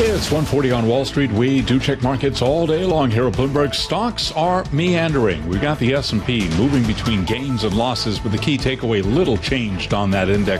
It's 1:40 on Wall Street. We do check markets all day long here at Bloomberg. Stocks are meandering. We've got the S&P moving between gains and losses, but the key takeaway, little changed on that index.